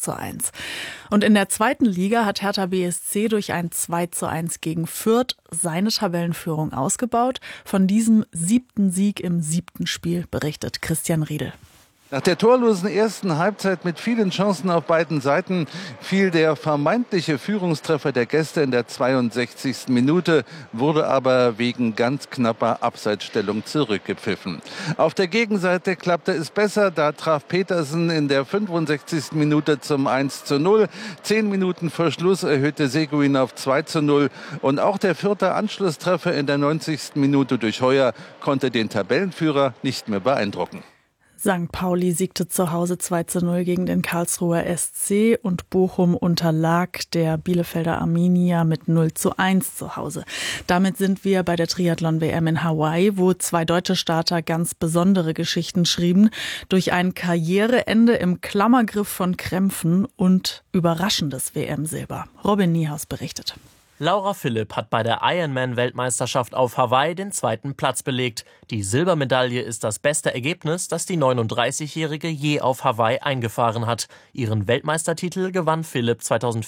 1:1. Und in der zweiten Liga hat Hertha BSC durch ein 2:1 gegen Fürth seine Tabellenführung ausgebaut. Von diesem 7. Sieg im 7. Spiel berichtet Christian Riedel. Nach der torlosen ersten Halbzeit mit vielen Chancen auf beiden Seiten fiel der vermeintliche Führungstreffer der Gäste in der 62. Minute, wurde aber wegen ganz knapper Abseitsstellung zurückgepfiffen. Auf der Gegenseite klappte es besser, da traf Petersen in der 65. Minute zum 1:0. 10 Minuten vor Schluss erhöhte Seguin auf 2:0 und auch der vierte Anschlusstreffer in der 90. Minute durch Heuer konnte den Tabellenführer nicht mehr beeindrucken. St. Pauli siegte zu Hause 2:0 gegen den Karlsruher SC und Bochum unterlag der Bielefelder Arminia mit 0:1 zu Hause. Damit sind wir bei der Triathlon-WM in Hawaii, wo 2 deutsche Starter ganz besondere Geschichten schrieben. Durch ein Karriereende im Klammergriff von Krämpfen und überraschendes WM-Silber. Robin Niehaus berichtet. Laura Philipp hat bei der Ironman-Weltmeisterschaft auf Hawaii den 2. Platz belegt. Die Silbermedaille ist das beste Ergebnis, das die 39-Jährige je auf Hawaii eingefahren hat. Ihren Weltmeistertitel gewann Philipp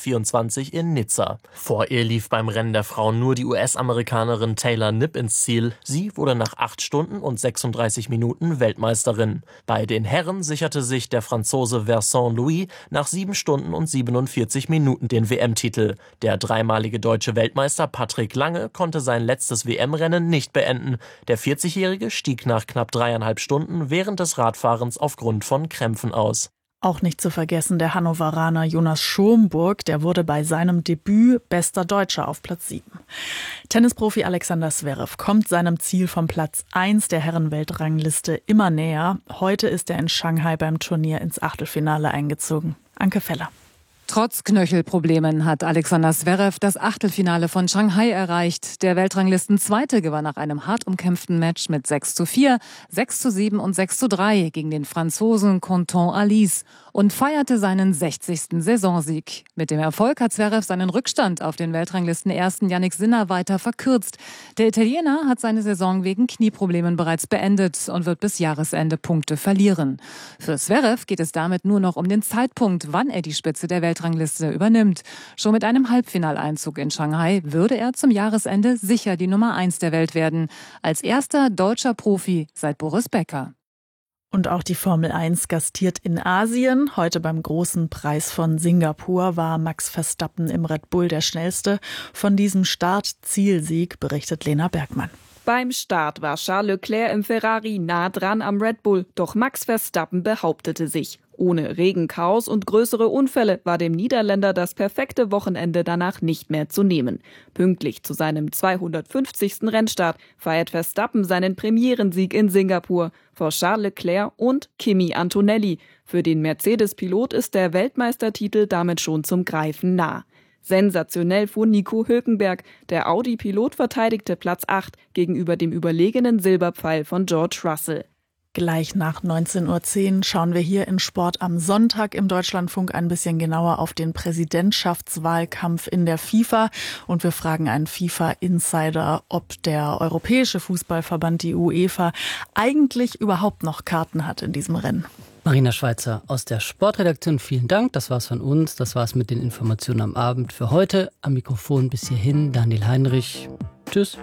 2024 in Nizza. Vor ihr lief beim Rennen der Frauen nur die US-Amerikanerin Taylor Knipp ins Ziel. Sie wurde nach 8 Stunden und 36 Minuten Weltmeisterin. Bei den Herren sicherte sich der Franzose Vincent Louis nach 7 Stunden und 47 Minuten den WM-Titel. Der dreimalige deutsche Weltmeister Patrick Lange konnte sein letztes WM-Rennen nicht beenden. Der 40-Jährige stieg nach knapp 3,5 Stunden während des Radfahrens aufgrund von Krämpfen aus. Auch nicht zu vergessen der Hannoveraner Jonas Schomburg, der wurde bei seinem Debüt bester Deutscher auf Platz 7. Tennisprofi Alexander Zverev kommt seinem Ziel vom Platz 1 der Herrenweltrangliste immer näher. Heute ist er in Shanghai beim Turnier ins Achtelfinale eingezogen. Anke Feller. Trotz Knöchelproblemen hat Alexander Zverev das Achtelfinale von Shanghai erreicht. Der Weltranglistenzweite gewann nach einem hart umkämpften Match mit 6:4, 6:7 und 6:3 gegen den Franzosen Quentin Alice und feierte seinen 60. Saisonsieg. Mit dem Erfolg hat Zverev seinen Rückstand auf den Weltranglistenersten Jannik Sinner weiter verkürzt. Der Italiener hat seine Saison wegen Knieproblemen bereits beendet und wird bis Jahresende Punkte verlieren. Für Zverev geht es damit nur noch um den Zeitpunkt, wann er die Spitze der Weltrangliste übernimmt. Schon mit einem Halbfinaleinzug in Shanghai würde er zum Jahresende sicher die Nummer 1 der Welt werden. Als erster deutscher Profi seit Boris Becker. Und auch die Formel 1 gastiert in Asien. Heute beim großen Preis von Singapur war Max Verstappen im Red Bull der Schnellste. Von diesem Start-Zielsieg berichtet Lena Bergmann. Beim Start war Charles Leclerc im Ferrari nah dran am Red Bull, doch Max Verstappen behauptete sich. Ohne Regenchaos und größere Unfälle war dem Niederländer das perfekte Wochenende danach nicht mehr zu nehmen. Pünktlich zu seinem 250. Rennstart feiert Verstappen seinen Premierensieg in Singapur vor Charles Leclerc und Kimi Antonelli. Für den Mercedes-Pilot ist der Weltmeistertitel damit schon zum Greifen nah. Sensationell fuhr Nico Hülkenberg. Der Audi-Pilot verteidigte Platz 8 gegenüber dem überlegenen Silberpfeil von George Russell. Gleich nach 19:10 Uhr schauen wir hier in Sport am Sonntag im Deutschlandfunk ein bisschen genauer auf den Präsidentschaftswahlkampf in der FIFA. Und wir fragen einen FIFA-Insider, ob der Europäische Fußballverband, die UEFA, eigentlich überhaupt noch Karten hat in diesem Rennen. Marina Schweizer aus der Sportredaktion, vielen Dank. Das war's von uns. Das war's mit den Informationen am Abend für heute. Am Mikrofon bis hierhin Daniel Heinrich. Tschüss.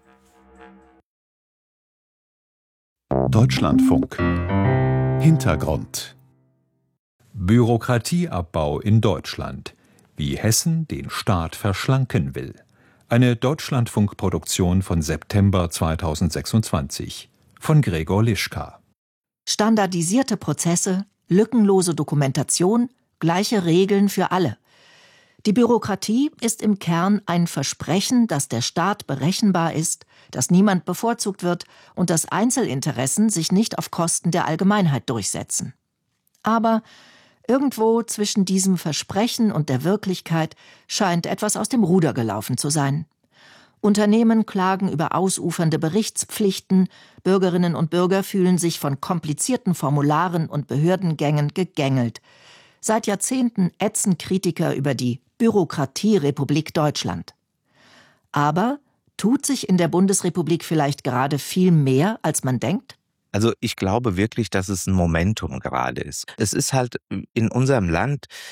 Deutschlandfunk. Hintergrund. Bürokratieabbau in Deutschland. Wie Hessen den Staat verschlanken will. Eine Deutschlandfunk-Produktion von September 2026. Von Gregor Lischka. Standardisierte Prozesse, lückenlose Dokumentation, gleiche Regeln für alle. Die Bürokratie ist im Kern ein Versprechen, dass der Staat berechenbar ist, dass niemand bevorzugt wird und dass Einzelinteressen sich nicht auf Kosten der Allgemeinheit durchsetzen. Aber irgendwo zwischen diesem Versprechen und der Wirklichkeit scheint etwas aus dem Ruder gelaufen zu sein. Unternehmen klagen über ausufernde Berichtspflichten, Bürgerinnen und Bürger fühlen sich von komplizierten Formularen und Behördengängen gegängelt. Seit Jahrzehnten ätzen Kritiker über die Bürokratierepublik Deutschland. Aber tut sich in der Bundesrepublik vielleicht gerade viel mehr, als man denkt? Also ich glaube wirklich, dass es ein Momentum gerade ist. Es ist halt in unserem Land